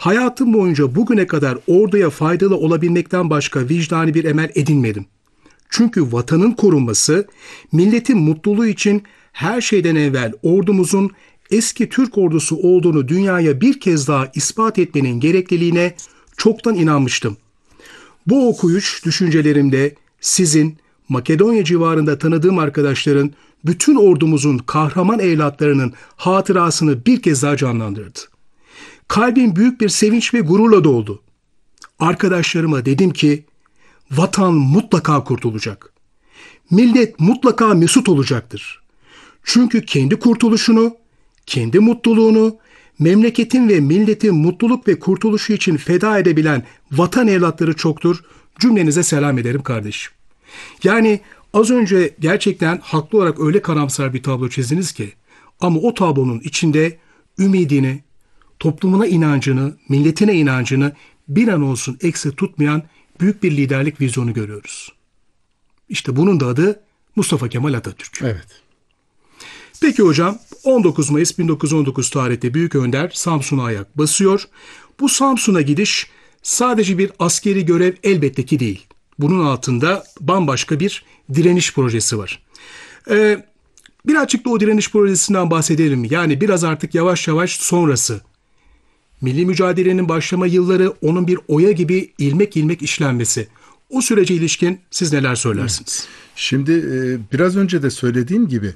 Hayatım boyunca bugüne kadar orduya faydalı olabilmekten başka vicdani bir emel edinmedim. Çünkü vatanın korunması, milletin mutluluğu için her şeyden evvel ordumuzun eski Türk ordusu olduğunu dünyaya bir kez daha ispat etmenin gerekliliğine çoktan inanmıştım. Bu okuyuş düşüncelerimde sizin, Makedonya civarında tanıdığım arkadaşların, bütün ordumuzun kahraman evlatlarının hatırasını bir kez daha canlandırdı. Kalbim büyük bir sevinç ve gururla doldu. Arkadaşlarıma dedim ki, vatan mutlaka kurtulacak. Millet mutlaka mesut olacaktır. Çünkü kendi kurtuluşunu, kendi mutluluğunu, memleketin ve milletin mutluluk ve kurtuluşu için feda edebilen vatan evlatları çoktur. Cümlenize selam ederim kardeşim. Yani az önce gerçekten haklı olarak öyle karamsar bir tablo çizdiniz ki, ama o tablonun içinde ümidini, toplumuna inancını, milletine inancını bir an olsun eksik tutmayan büyük bir liderlik vizyonu görüyoruz. İşte bunun da adı Mustafa Kemal Atatürk. Evet. Peki hocam, 19 Mayıs 1919 tarihte Büyük Önder Samsun'a ayak basıyor. Bu Samsun'a gidiş sadece bir askeri görev elbette ki değil. Bunun altında bambaşka bir direniş projesi var. Birazcık da o direniş projesinden bahsedelim mi? Yani biraz artık yavaş yavaş sonrası. Milli mücadelenin başlama yılları, onun bir oya gibi ilmek ilmek işlenmesi. O sürece ilişkin siz neler söylersiniz? Şimdi biraz önce de söylediğim gibi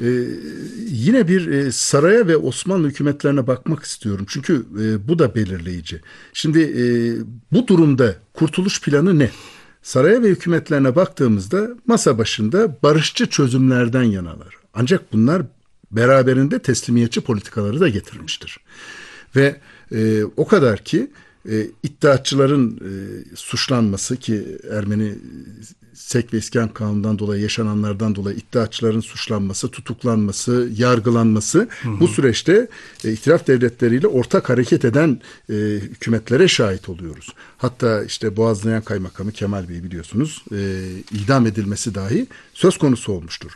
yine bir saraya ve Osmanlı hükümetlerine bakmak istiyorum. Çünkü bu da belirleyici. Şimdi bu durumda kurtuluş planı ne? Saraya ve hükümetlerine baktığımızda masa başında barışçı çözümlerden yanalar. Ancak bunlar beraberinde teslimiyetçi politikaları da getirmiştir. Ve o kadar ki iddiatçıların suçlanması, ki Ermeni Sek ve İskan Kanunu'ndan dolayı yaşananlardan dolayı iddiatçıların suçlanması, tutuklanması, yargılanması, bu süreçte itilaf devletleriyle ortak hareket eden hükümetlere şahit oluyoruz. Hatta işte Boğazlayan Kaymakamı Kemal Bey biliyorsunuz idam edilmesi dahi söz konusu olmuştur.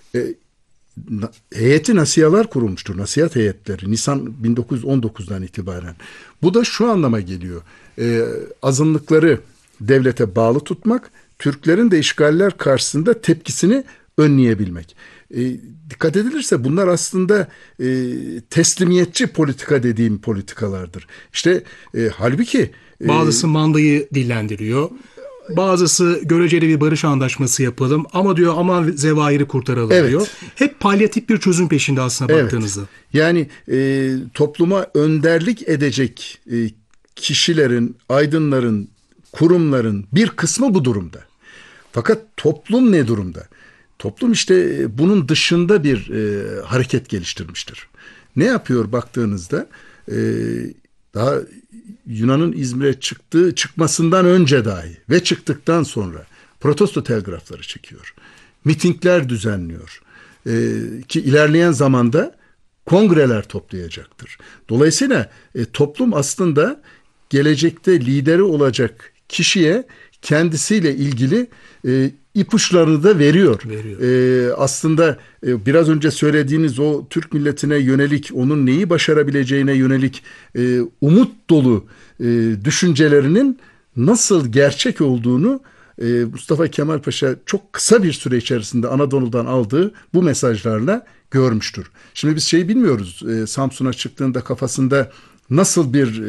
Heyeti nasihalar kurulmuştur. Nasihat heyetleri Nisan 1919'dan itibaren. Bu da şu anlama geliyor. Azınlıkları devlete bağlı tutmak, Türklerin de işgaller karşısında tepkisini önleyebilmek. Dikkat edilirse bunlar aslında teslimiyetçi politika dediğim politikalardır. İşte halbuki bazısı mandayı dillendiriyor. Bazısı göreceli bir barış anlaşması yapalım ama diyor aman zevahiri kurtaralım, evet, diyor. Hep palyatif bir çözüm peşinde aslında, evet, baktığınızda. Yani topluma önderlik edecek kişilerin, aydınların, kurumların bir kısmı bu durumda. Fakat toplum ne durumda? Toplum işte bunun dışında bir hareket geliştirmiştir. Ne yapıyor baktığınızda? Daha Yunan'ın İzmir'e çıkmasından önce dahi ve çıktıktan sonra protesto telgrafları çekiyor. Mitingler düzenliyor. Ki ilerleyen zamanda kongreler toplayacaktır. Dolayısıyla toplum aslında gelecekte lideri olacak kişiye kendisiyle ilgili ipuçlarını da veriyor. Aslında biraz önce söylediğiniz o Türk milletine yönelik, onun neyi başarabileceğine yönelik umut dolu düşüncelerinin nasıl gerçek olduğunu Mustafa Kemal Paşa çok kısa bir süre içerisinde Anadolu'dan aldığı bu mesajlarla görmüştür. Şimdi biz şeyi bilmiyoruz. Samsun'a çıktığında kafasında nasıl bir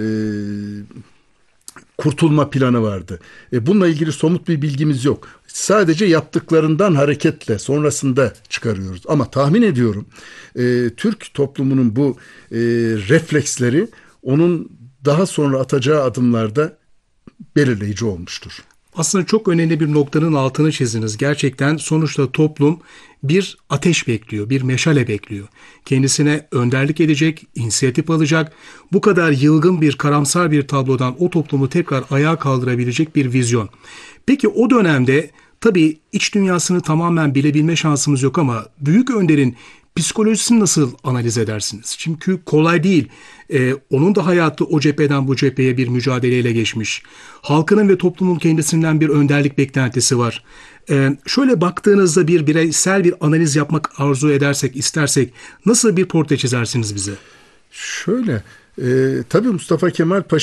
kurtulma planı vardı. Bununla ilgili somut bir bilgimiz yok. Sadece yaptıklarından hareketle sonrasında çıkarıyoruz. Ama tahmin ediyorum Türk toplumunun bu refleksleri onun daha sonra atacağı adımlarda belirleyici olmuştur. Aslında çok önemli bir noktanın altını çizdiniz. Gerçekten sonuçta toplum bir ateş bekliyor, bir meşale bekliyor. Kendisine önderlik edecek, inisiyatif alacak, bu kadar yılgın bir, karamsar bir tablodan o toplumu tekrar ayağa kaldırabilecek bir vizyon. Peki o dönemde tabii iç dünyasını tamamen bilebilme şansımız yok ama Büyük Önder'in psikolojisini nasıl analiz edersiniz? Çünkü kolay değil. Onun da hayatı o cepheden bu cepheye bir mücadeleyle geçmiş. Halkının ve toplumun kendisinden bir önderlik beklentisi var. Şöyle baktığınızda bir bireysel bir analiz yapmak arzu edersek, istersek nasıl bir portre çizersiniz bize? Şöyle, tabii Mustafa Kemal Paşa